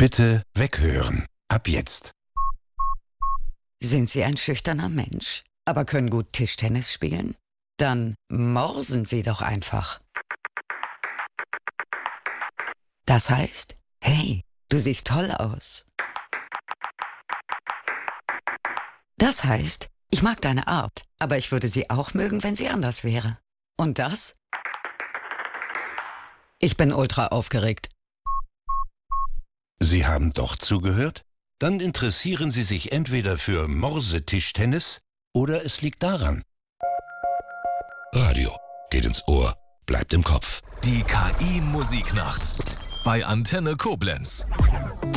Bitte weghören. Ab jetzt. Sind Sie ein schüchterner Mensch, aber können gut Tischtennis spielen? Dann morsen Sie doch einfach. Das heißt, hey, du siehst toll aus. Das heißt, ich mag deine Art, aber ich würde sie auch mögen, wenn sie anders wäre. Und das? Ich bin ultra aufgeregt. Sie haben doch zugehört? Dann interessieren Sie sich entweder für Morsetischtennis oder es liegt daran. Radio geht ins Ohr, bleibt im Kopf. Die KI-Musiknacht bei Antenne Koblenz.